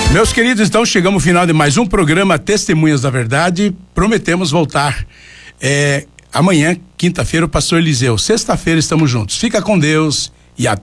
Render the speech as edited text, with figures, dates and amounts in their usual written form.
Meus queridos, então chegamos ao final de mais um programa Testemunhas da Verdade. Prometemos voltar amanhã, quinta-feira, o pastor Eliseu. Sexta-feira estamos juntos. Fica com Deus